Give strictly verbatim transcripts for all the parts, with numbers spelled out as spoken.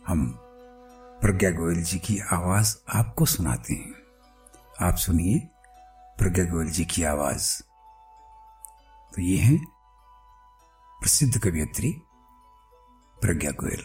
हम प्रज्ञा गोयल जी की आवाज आपको सुनाते हैं। आप सुनिए प्रज्ञा गोयल जी की आवाज। तो ये हैं प्रसिद्ध कवयित्री प्रज्ञा गोयल।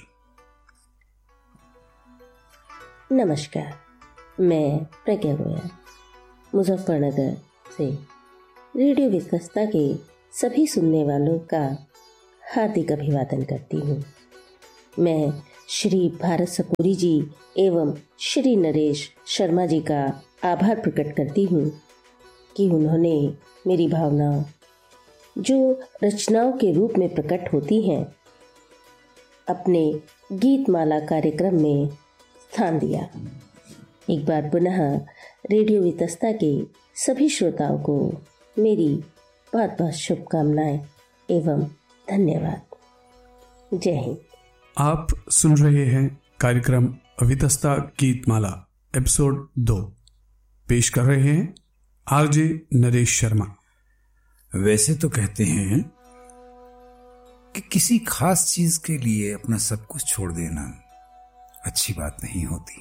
नमस्कार, मैं प्रज्ञा गोयल मुजफ्फरनगर से रेडियो विस्तस्ता के सभी सुनने वालों का हार्दिक अभिवादन करती हूँ। मैं श्री भारत सपूरी जी एवं श्री नरेश शर्मा जी का आभार प्रकट करती हूँ कि उन्होंने मेरी भावनाओं जो रचनाओं के रूप में प्रकट होती हैं अपने गीतमाला कार्यक्रम में स्थान दिया। एक बार पुनः रेडियो वितस्ता के सभी श्रोताओं को मेरी बहुत बहुत शुभकामनाएं एवं धन्यवाद। जय हिंद। आप सुन रहे हैं कार्यक्रम वितस्ता गीतमाला एपिसोड दो। पेश कर रहे हैं आरजे नरेश शर्मा। वैसे तो कहते हैं कि किसी खास चीज के लिए अपना सब कुछ छोड़ देना अच्छी बात नहीं होती,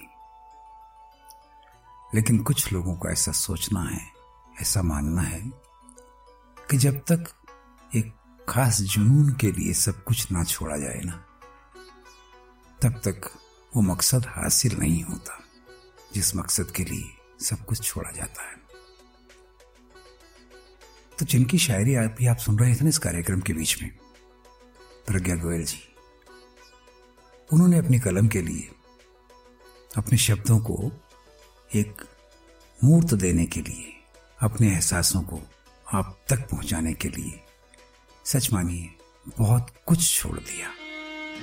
लेकिन कुछ लोगों को ऐसा सोचना है, ऐसा मानना है कि जब तक एक खास जुनून के लिए सब कुछ ना छोड़ा जाए ना, तब तक वो मकसद हासिल नहीं होता जिस मकसद के लिए सब कुछ छोड़ा जाता है। तो जिनकी शायरी आप भी आप सुन रहे थे ना इस कार्यक्रम के बीच में, प्रज्ञा गोयल जी, उन्होंने अपनी कलम के लिए अपने शब्दों को एक मूर्त देने के लिए, अपने एहसासों को आप तक पहुंचाने के लिए, सच मानिए बहुत कुछ छोड़ दिया।